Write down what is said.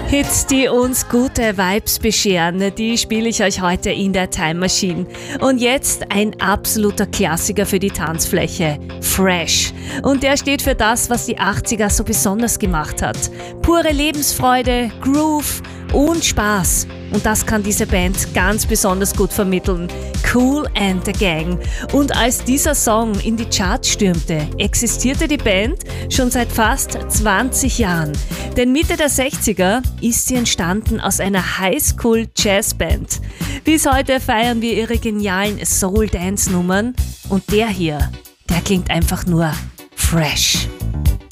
Hits, die uns gute Vibes bescheren, die spiele ich euch heute in der Time Machine. Und jetzt ein absoluter Klassiker für die Tanzfläche, Fresh. Und der steht für das, was die 80er so besonders gemacht hat. Pure Lebensfreude, Groove und Spaß. Und das kann diese Band ganz besonders gut vermitteln. Kool and the Gang. Und als dieser Song in die Charts stürmte, existierte die Band schon seit fast 20 Jahren. Denn Mitte der 60er ist sie entstanden aus einer Highschool-Jazzband. Bis heute feiern wir ihre genialen Soul-Dance-Nummern. Und der hier, der klingt einfach nur fresh.